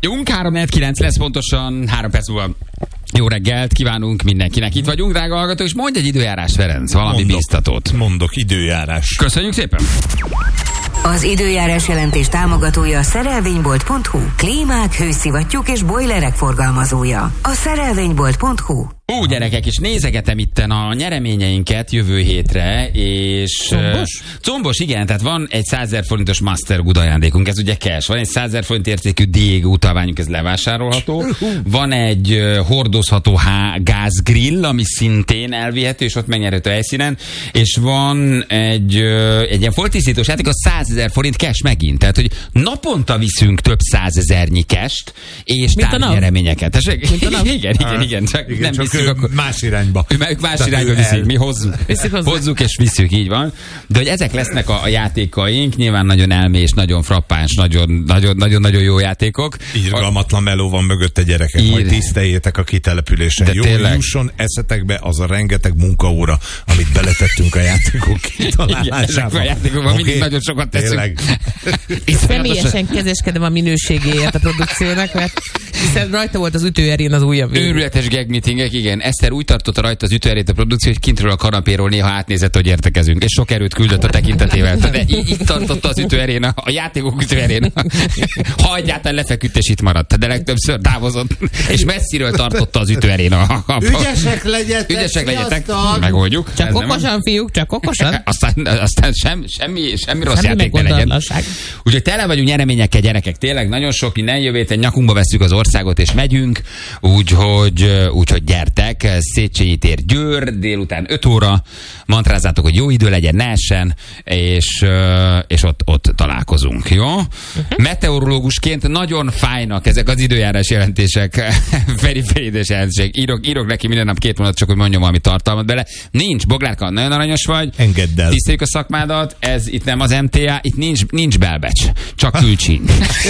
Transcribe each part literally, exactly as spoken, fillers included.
Junk, három negyven kilenc lesz pontosan, három perc múlva. Jó reggelt kívánunk mindenkinek. Itt vagyunk, drága hallgató, és mondj egy időjárás, Ferenc, valami mondok, bíztatót. Mondok, időjárás. Köszönjük szépen. Az időjárás jelentés támogatója a szerelvénybolt pont hu. Klímák, hőszivattyúk és bojlerek forgalmazója. A szerelvénybolt pont hu. Ó, gyerekek, és nézegetem itten a nyereményeinket jövő hétre, és... Combos? Uh, combos, igen, tehát van egy százezer forintos Mastergood ajándékunk, ez ugye cash. Van egy százezer forint értékű Diego utalványunk, ez levásárolható. Van egy uh, hordozható há- gázgrill, ami szintén elvihető, és ott megnyerhető helyszínen. És van egy, uh, egy ilyen foltisztítós játék, a százezer forint cash megint. Tehát, hogy naponta viszünk több százezernyi cash-t, és tárgynyereményeket. Igen, igen, igen, igen, csak igen, nem csak viszünk akkor... más irányba. Ők más Tehát irányba viszik, el... mi hozzuk, hozzuk és visszük, így van. De hogy ezek lesznek a, a játékaink, nyilván nagyon elmés, nagyon frappáns, nagyon, nagyon, nagyon, nagyon jó játékok. Irgalmatlan meló van mögötte, gyerekek, Ír... majd tiszteljétek a kitelepülésen. De jó, tényleg... jusson eszetekbe az a rengeteg munkaóra, amit beletettünk a játékok kitalálásába. A játékokban okay. mindig nagyon sokat teszünk. Személyesen kezeskedem a minőségéért a produkciónak, mert hiszen rajta volt az ütőerén az ujjabb. Őrületes gag meetingek, igen. Eszter úgy tartotta rajta az ütőerét a produkció, hogy kintről a kanapéról néha átnézett, hogy értekezünk, és sok erőt küldött a tekintetével. De így, így tartotta az ütőerén, a, a játékok ütőerén. Ha egyáltalán lefeküdt, és itt maradt, de legtöbbször távozott, és messziről tartotta az ütőerén. A, a, a, Ügyesek legyetek! Ügyesek legyetek, megoldjuk. Csak okosan, fiúk, csak okosan. Aztán, aztán sem, semmi, semmi rossz semmi játék ne legyen. Úgyhogy tele vagyunk nyereményekkel, gyerekek, tényleg nagyon sok minden. Jövő héten nyakunkba vesszük az országot, és megyünk, úgyhogy, úgyhogy gyertek, Széchenyi tér Győr, délután öt óra, mantrázzátok, hogy jó idő legyen, ne essen, és, és ott, ott találkozunk, jó? Uh-huh. Meteorológusként nagyon fájnak ezek az időjárás jelentések, Feri Feridés jelentések. Írok, írok neki minden nap két mondat, csak hogy mondjam valami tartalmat bele. Nincs, Boglárka, nagyon aranyos vagy. Engedd el. Tiszteljük a szakmádat, ez itt nem az em té á, itt nincs, nincs belbecs, csak külcsíny.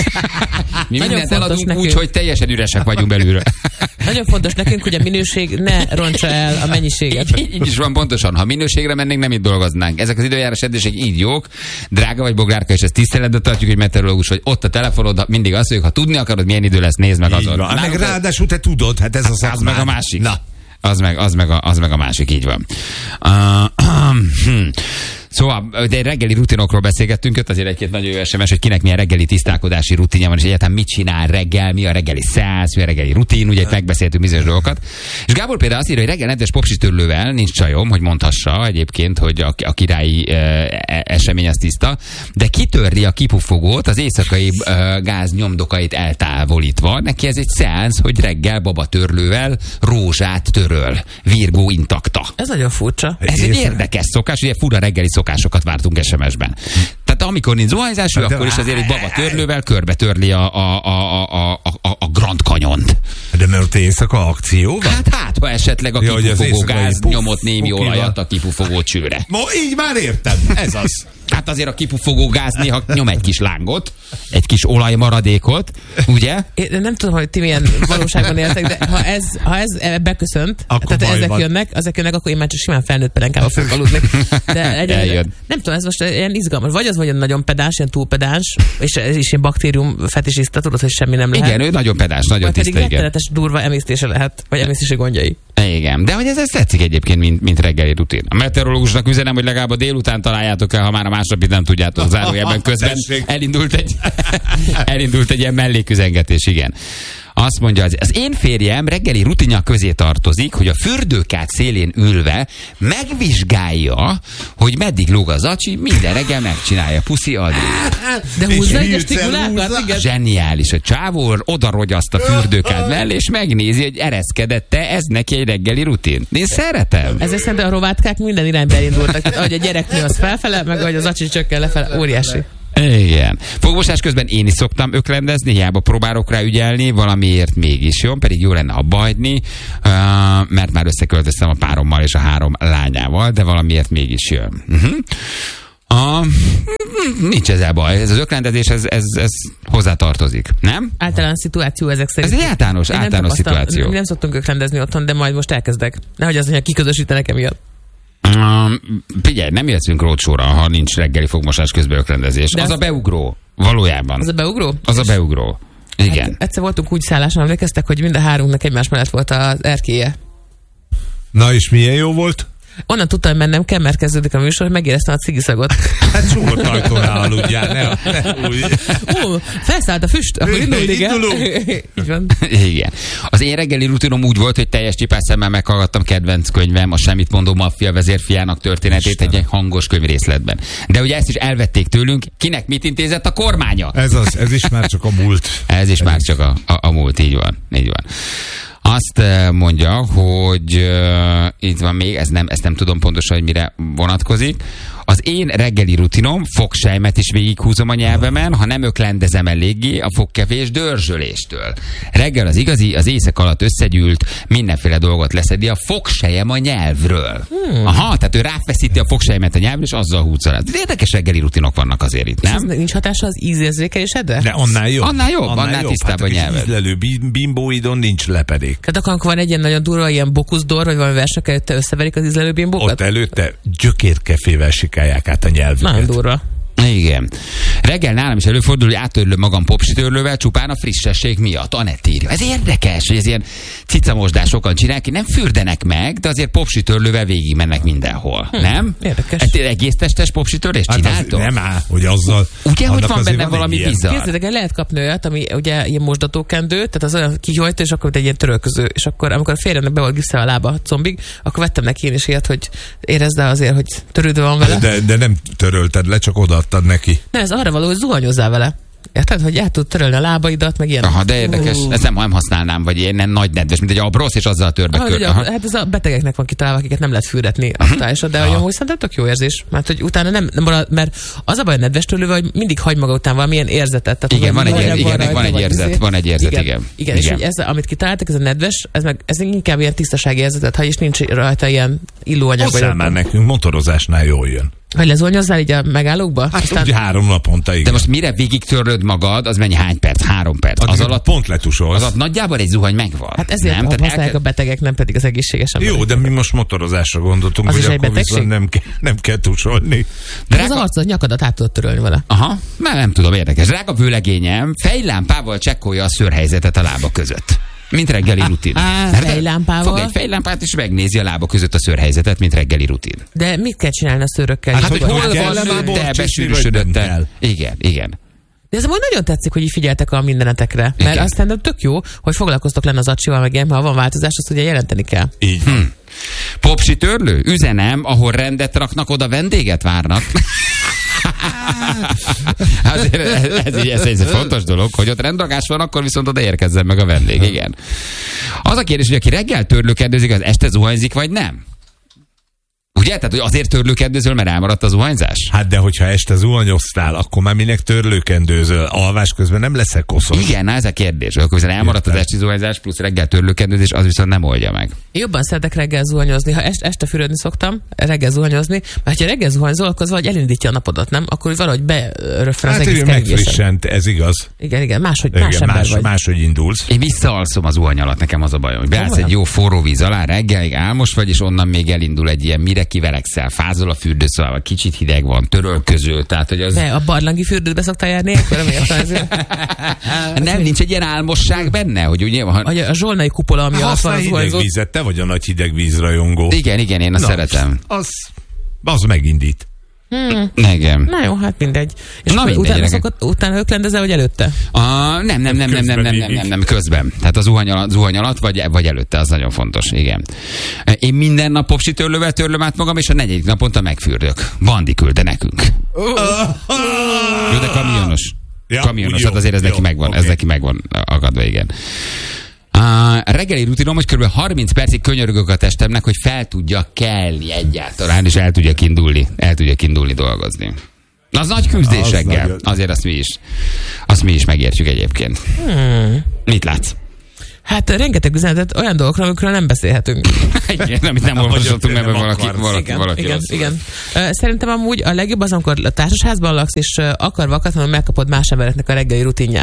Mi mindent eladunk úgy, hogy teljesen üresek vagyunk belülről. Nagyon fontos nekünk, hogy a minőség ne rontsa el a mennyiséget. Így, így is van pontosan. Ha minőségre mennénk, nem itt dolgoznánk. Ezek az időjárás edések így jók. Drága vagy, Boglárka, és ezt tiszteletbe tartjuk, hogy meteorológus vagy. Ott a telefonod, mindig azt mondjuk, ha tudni akarod, milyen idő lesz, nézd meg azon. Van, meg ráadásul te tudod, hát ez az, az meg a másik. Na. Az meg, az, meg a, az meg a másik, így van. Uh, hm. Szóval, de egy reggeli rutinokról beszélgettünk, ott azért egy-két nagyon jó es em es, hogy kinek milyen reggeli tisztálkodási rutinja van, és egyáltalán mit csinál reggel, mi a reggeli száz, mi a reggeli rutin, ugye megbeszéltünk bizonyos dolgokat. És Gábor például azt írja, hogy reggel nedves popsitörlővel nincs csajom, hogy mondhassa egyébként, hogy a, a királyi e, esemény az tiszta, de kitörli a kipufogót, az éjszakai e, gáz nyomdokait eltávolítva. Neki ez egy szeánsz, hogy reggel babatörlővel rózsát töröl. Virgó intakta. Ez nagyon furcsa. Ez egy érdekes szokás, ugye fura reggeli szokásokat vártunk es em es-ben. Tehát amikor nincs zuhanyzás, ő akkor is azért egy baba törlővel körbe törli a, a, a, a, a, a Grand Canyont. De mert éjszaka akció van? Hát, hát, ha esetleg a ja, kipufogó gáz puf, nyomott némi olajat a kipufogó csőre. Ma így már értem, ez az. Hát azért a kipufogó gáz néha nyom egy kis lángot, egy kis olajmaradékot, ugye? Én nem tudom, hogy ti milyen valóságban éltek, de ha ez, ha ez beköszönt, akkor tehát ezek van. jönnek, ezek jönnek, akkor én már csak simán felnőtt pelenkába fogok aludni. De egyébként nem tudom, ez most ilyen izgalmas. Vagy az, vagy nagyon pedás, ilyen túl pedás, és ez is ilyen baktérium fetisiszta, tudod, hogy semmi nem lehet. Igen, ő nagyon pedás, nagyon vagy tiszta, pedig rettenetes durva emésztése lehet, vagy emésztési gondjai. Igen, de hogy ez, ez tetszik egyébként, mint, mint reggeli rutin. A meteorológusnak üzenem, hogy legalább a délután találjátok el, ha már a másnapit nem tudjátok zárójelben közben. Elindult egy, elindult egy ilyen melléküzengetés, igen. Azt mondja, az, az én férjem reggeli rutinja közé tartozik, hogy a fürdőkád szélén ülve megvizsgálja, hogy meddig lóg az acsi, minden reggel megcsinálja. Puszi Adri. De húzza egyes tigulákat, igen. Zseniális. A csávó odarogyaszt a fürdőkád mellé, és megnézi, hogy ereszkedett-e, ez neki egy reggeli rutin. Én szeretem. Ezért szerintem a rovátkák minden irányba elindultak. Tehát, ahogy a gyereknő az felfele, meg ahogy az acsi csökken lefele. Óriási. Igen. Fogmosás közben én is szoktam öklendezni, hiába próbálok rá ügyelni, valamiért mégis jó, pedig jó lenne abba hagyni, uh, mert már összeköltöztem a párommal és a három lányával, de valamiért mégis jön. Uh-huh. Uh, nincs ezzel baj. Ez az öklendezés, ez, ez, ez hozzátartozik, nem? Általános szituáció ezek szerint. Ez egy általános, általános szituáció. Mi nem szoktunk öklendezni otthon, de majd most elkezdek. Nehogy az, hogy kiközösítenek emiatt. Um, figyelj, nem jöttünk rócsóra, ha nincs reggeli fogmosás közben öklendezés. Az, az a beugró, valójában. Az a beugró? Az a beugró. Igen. Hát, egyszer voltunk úgy szálláson, emlékeztek, hogy mind a hárunknak egymás mellett volt az erkélye. Na és milyen jó volt? Onnan tudtam, hogy mennem kell, mert kezdődik a műsor, hogy megéreztem a cigiszagot. Hát csukott ajtónál aludjál, ne, ne úgy. Ó, felszállt a füst, akkor indulunk, igen. Így van. Igen. Az én reggeli rutinom úgy volt, hogy teljes csipás szemmel meghallgattam kedvenc könyvem, a Semmit mondó maffia vezérfiának történetét egy, egy hangos könyvrészletben. De ugye ezt is elvették tőlünk, kinek mit intézett a kormánya? Ez, az, ez is már csak a múlt. Ez is ez már is. csak a, a, a múlt, így van. Így van. Azt mondja, hogy uh, itt van még, ez nem, ezt nem tudom pontosan, hogy mire vonatkozik. Az én reggeli rutinom, fogsejmet is végighúzom a nyelvemen, ha nem öklendezem eléggé a fogkevés dörzsöléstől. Reggel az igazi, az éjszak alatt összegyűlt, mindenféle dolgot leszedi a fogsejem a nyelvről. Hmm. Aha, tehát ő ráfeszíti a fogsejmet a nyelvről, és azzal húzza. Érdekes reggeli rutinok vannak azért itt, nem? És nincs hatása az ízérzékelésedre? De annál jobb. Annál jobb, annál, annál tisztább hát a nyelved. Ízlelő bimbóidon nincs lepedék. Tehát akkor van egy ilyen nagyon durva, ilyen bokuszdor, vagy valami versek előtte összeverik az ízlelő bimbókat? Ott előtte gyökérkefével sikálják át a nyelvüket. Nagyon durva. Igen. Reggel nálam is előfordul, hogy áttörlöm magam popsitörlővel csupán a frissesség miatt. Anett írja. Ez érdekes, hogy ez ilyen cicamosdás sokan csinálják, nem fürdenek meg, de azért popsitörlővel végig mennek mindenhol. Hm, nem? Érdekes. Hát egész testes popsitörlést hát csináltok? Nem áll, hogy azzal... Ugye, hogy van benne valami bizarr? Képzeljétek, lehet kapni olyat, ami ugye ilyen mosdatókendő, tehát az olyan kihajt, és akkor egy ilyen törölköző, és akkor amikor a férjemnek be volt gipszel a lába a combig, akkor vettem neki én is ilyet, hogy érezd el azért, hogy törődve van vele. De, de nem törölted le, csak odaadtad neki. Nem, ez arra való, hogy zuhanyozzál vele. Érted, hogy át tud törölni a lábaidat, meg ilyen. Aha, de érdekes. Uh. Ezt nem, nem használnám, vagy ilyen nagy nedves, mint egy abrosz, és azzal törbe ah, kör. Hát ez a betegeknek van kitalálva, akiket nem lehet fürdetni a tájasra, de hogy amúgy szerintem tök jó érzés. Mert hogy utána nem, nem marad, mert az a baj a nedves törlővel, hogy mindig hagy maga után valamilyen érzetet. Tehát igen, van egy, ér, igen, rajta, van egy érzet, van egy érzet, igen. Igen, igen, igen. És ez, amit kitaláltak, ez a nedves, ez, meg, ez inkább ilyen tisztasági érzetet hagy, és nincs rajta ilyen illóanyag. Hozzá már nekünk motorozásnál jól jön. Hogy lezolnyozzál így a megállókba? Hát aztán... ugye három naponta, igen. De most mire végig törlöd magad, az mennyi hány perc? Három perc. Az, az alatt pont letusolsz. Az alatt nagyjából egy zuhany megvan. Hát ezért nem? használják elke... a betegek, nem pedig az egészséges emberek. Jó, de mi most motorozásra gondoltunk, az hogy is akkor egy betegség? Nem, ke- nem kell tusolni. De rága... az arcod, nyakadat át tudod törölni vele. Aha, már nem tudom, érdekes. Drága vőlegényem fejlámpával csekkolja a szőrhelyzetet a lába között. Mint reggeli rutin. Á, fejlámpával. Fog egy fejlámpát, és megnézi a lába között a szőrhelyzetet, mint reggeli rutin. De mit kell csinálni a szőrökkel? Hát, hogy hol van, de besűrűsödött el. Igen, igen. De ez amúgy nagyon tetszik, hogy így figyeltek a mindenetekre. Mert igen. Aztán tök jó, hogy foglalkoztok lenne az acsival, meg ilyen, ha van változás, azt ugye jelenteni kell. Így van. Hm. Popsi törlő? Üzenem, ahol rendet raknak, oda vendéget várnak. Azért ez, ez, ez egy fontos dolog, hogy ott rendrakás van, akkor viszont oda érkezzen meg a vendég, igen. Az a kérdés, hogy aki reggel törlőkedőzik, az este zuhanyzik, vagy nem? Ugye? Tehát, hogy azért törlőkendőzöl, mert elmaradt a zuhanyzás? Hát de hogyha este zuhanyoztál, akkor már minek törlőkendőzöl? Alvás közben nem leszel koszos. Igen, na ez a kérdés. Akkor viszont elmaradt az esti zuhanyzás, plusz reggel törlőkendőzés, az viszont nem oldja meg. Én jobban szeretek reggel zuhanyozni. Ha este, este fürödni szoktam, reggel zuhanyozni, mert ha reggel zuhanyzol, akkor valahogy elindítja a napodat, nem? Akkor valahogy beröffön az hát egész megfrissent, ez igaz. Igen, igen, máshogy, más igen, ember más, vagy. Máshogy indulsz. Én visszaalszom az zuhany alatt, nekem az a bajom, hogy beállsz egy jó forró víz alá, reggelig álmos vagy, és onnan még elindul egy ilyen mire kiverekszel, fázol a fürdőszobában, kicsit hideg van, törölköző, tehát hogy az... De a barlangi fürdőbe szoktál járni, akkor nem, nincs egy ilyen álmosság benne, hogy ugye... Ha... A, a zsolnai kupola, ami alatt van az hideg vízet, te vagy a nagy hideg vízrajongó. Igen, igen, én azt na, szeretem. Az, az megindít. Hmm. Igen. Na jó, hát mindegy. És na mindegy, utána, szokott, utána öklendezel, vagy előtte? A, nem, nem, nem, nem, nem, nem, nem, nem, nem, közben. Tehát a zuhany alatt, zuhany alatt vagy, vagy előtte, az nagyon fontos, igen. Én minden nap popsi törlővel törlöm át magam, és a negyedik naponta megfürdök. Bandi küldte nekünk. Jó, de kamionos. Ja, kamionos, hát azért ez jó, neki megvan, okay. ez neki megvan akadva, igen. A reggeli rutinom, hogy kb. harminc percig könyörgök a testemnek, hogy fel tudja kelni egyáltalán, és el tudjak indulni, el tudjak indulni dolgozni. Az nagy küzdés az reggel. Nagy... Azért azt mi is, azt mi is megértjük egyébként. Hmm. Mit látsz? Hát rengeteg üzenetet olyan dolgokra, amikről nem beszélhetünk. Igen, amit nem olvashatunk, mert valaki, valaki, igen, valaki igen, igen. Szerintem amúgy a legjobb az, amikor a társasházban laksz, és akar vakatlanul megkapod más embereknek a reggeli rutinját.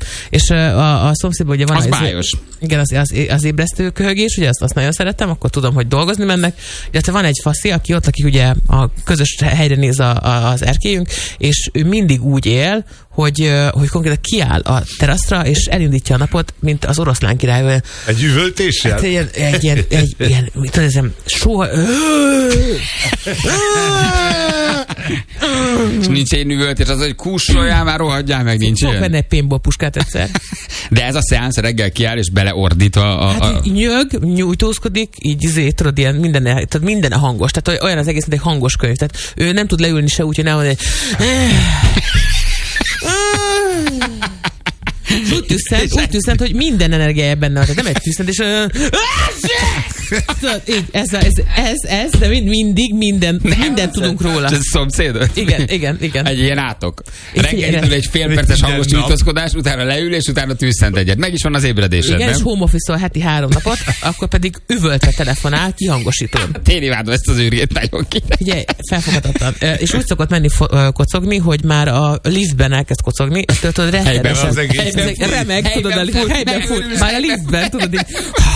És a, a szomszédban ugye van az az, bájos. Igen, az, az, az ébresztő köhögés, ugye azt, azt nagyon szeretem, akkor tudom, hogy dolgozni mennek. Illetve van egy faszi, aki ott lakik, ugye a közös helyre néz a, a, az erkélyünk, és ő mindig úgy él, hogy, hogy konkrétan kiáll a teraszra, és elindítja a napot, mint az oroszlán király. Egy üvöltéssel? Hát egy, egy ilyen, egy ilyen, mit tudom, soha... És nincs egy üvöltés, az, hogy kussoljál már, rohadjál meg, nincs ilyen. ilyen. Fogok venni egy paintball puskát egyszer. De ez a szeánsz reggel kiáll, és beleordítva a... Hát a... így nyög, nyújtózkodik, így izé, tudod, ilyen minden, tehát minden a hangos. Tehát olyan az egész, mint egy hangos könyv. Tehát ő nem tud leülni se úgy, hogy nem van egy... Úgy tüsszent, úgy tüsszent, hogy minden energiája benne van. Tehát nem egy tüsszent, és... Így, ez, ez, ez, ez, de mind, mindig minden, mindent tudunk róla. Ez szomszéd? Igen, igen, igen. Egy ilyen átok. Reggelitől egy fél perces hangos nyújtózkodás, utána leül, és utána tűzszent egyet. Meg is van az ébredésed, igen, nem? És home office-ol heti három napot, akkor pedig üvöltve telefonál, kihangosítod. Én imádom ezt az őrjét nagyon ki. Ugye, felfogadhatatlan. És úgy szokott menni kocogni, hogy már a liftben elkezd kocogni, ettől tudod rettenesen. Az egész. Remeg, tudod, helyben fut. Már a liftben, tudod, így...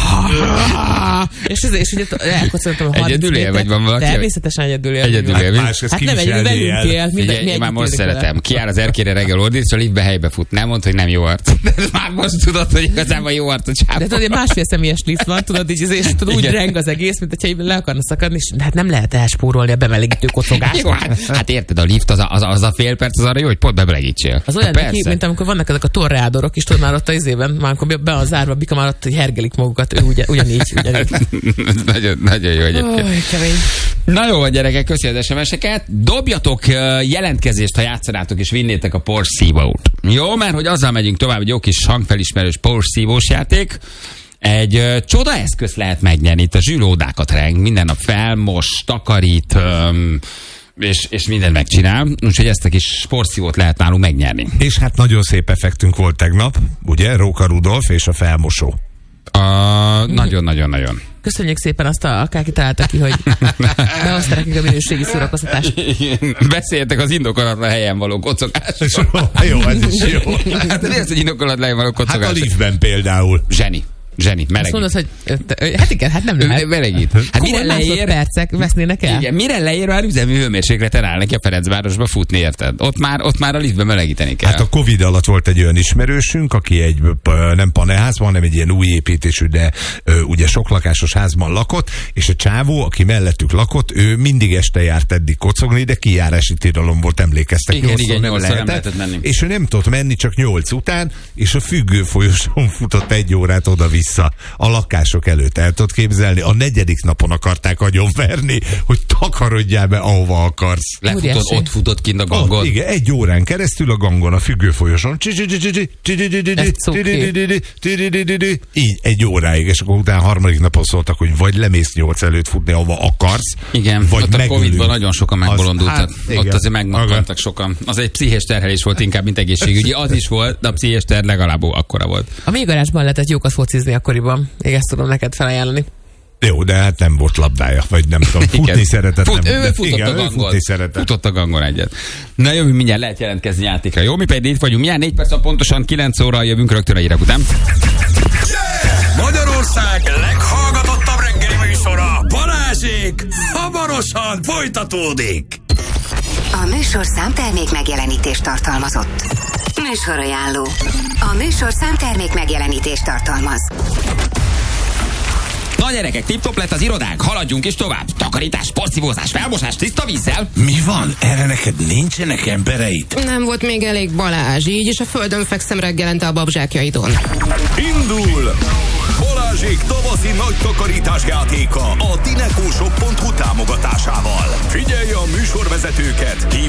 És, és ugye elkocogtam a egyedül él, vagy van valaki? Természetesen egyedül él. Egyedül él. Hát nem egyedül, velünk él. Én már most szeretem. Kiáll az erkére reggel ordít, és a liftbe helybe fut. Nem mondd, hogy nem jó arc. De már most tudod, hogy igazából jó arc a csápa. De tudod, másfél személyes lift van, tudod, így, és tudod, úgy reng az egész, mint hogyha le akarna szakadni, és hát nem lehet elspórolni a bemelegítő kocogást. Jó, hát, hát érted, a lift az a, az, a, az a fél perc, az arra jó, hogy pont bemelegítsél. Az olyan neki, mint amikor vannak ezek a torreádorok is, tudod már ott az izében, már amikor be van zárva, bika már ott hergelik magukat, ő ugyan, ugyanígy, ugyanígy. nagyon, nagyon jó egyébként. Oh, kemény. Na jó, gyerekek, köszi az es em es-eket. Dobjatok jelentkezést, ha játszanátok és vinnétek a Porsche szívót. Jó, mert hogy azzal megyünk tovább, egy jó kis hangfelismerős Porsche szívós játék. Egy uh, csoda eszköz lehet megnyerni. Itt a zsűlódákat reng, minden nap felmos, takarít, um, és, és mindent megcsinál. Úgyhogy ezt a kis sportszívót lehet nálunk megnyerni. És hát nagyon szép effektünk volt tegnap, ugye? Róka Rudolf és a felmosó. Nagyon-nagyon-nagyon. Köszönjük szépen azt a akárki találta ki, hogy behozta nekik a minőségi szórakoztatást. Beszéltek az indokolatlan helyen való kocogás. Jó, ez is jó. Hát ez az indokolatlan helyen való kocogás. Hát a liftben például. Zseni. Zseni, melegít. Azt mondod, hogy hát igen, hát nem lehet. Melegít. Hát mire leér, percek vesznének el? Igen, mire leér, már üzemi hőmérsékleten áll neki a Ferencvárosba futni, érted? Ott már, ott már a liftben melegíteni kell. Hát a Covid alatt volt egy olyan ismerősünk, aki egy nem panelházban, hanem egy ilyen új építésű, de ugye soklakásos házban lakott, és a csávó, aki mellettük lakott, ő mindig este járt eddig kocogni, de kijárási tilalom volt, emlékeztek. Igen, igen, nem lehetett, lehetett menni. És ő nem tudott menni csak nyolc után, és a függő folyosón futott egy órát oda-vissza a lakások előtt. El tudod képzelni? A negyedik napon akarták agyonverni, hogy takarodjál be, ahova akarsz. Lefutod, ott futott kint a gangon. Igen, egy órán keresztül a gangon, a függő folyosón. Így egy óráig, és akkor utána harmadik napon szóltak, hogy vagy lemész nyolc előtt futni, ahova akarsz. Igen, vagy ott a Covidban nagyon sokan megbolondultak. Az, hát, ott azért megmaradtak sokan. Az egy pszichés terhelés volt inkább, mint egészségügyi. Az is volt, de a pszichés terh legalább akkora volt. A mélygarázsban lehetett jókat focizni akkoriban. Még ezt tudom neked felajánlani. Jó, de hát nem volt labdája, vagy nem tudom, futni igen. szeretett. Fut, nem, ő de, futott igen, a gangon. Futni szeretett. Futott a gangon egyet. Na jó, mindjárt lehet jelentkezni játékra. Jó, mi pedig itt vagyunk. Mindjárt négy perc, pontosan kilenc óra jövünk rögtön a hírek után. Magyarország leghallgatottabb reggeli műsora, Balázsék, hamarosan folytatódik. A műsor számtermék megjelenítést tartalmazott. Műsorajánló. A műsor számtermék megjelenítést tartalmaz. Na gyerekek, tip-top lett az irodánk, haladjunk is tovább. Takarítás, porszívózás, felmosás, tiszta vízzel. Mi van? Erre neked nincsenek embereid? Nem volt még elég, Balázs, így is a földön fekszem reggelente a babzsákjaidon. Indul! Balázsék tavaszi nagy takarítás játéka a dinekóshop pont hu támogatásával. Figyelj a műsorvezetőket!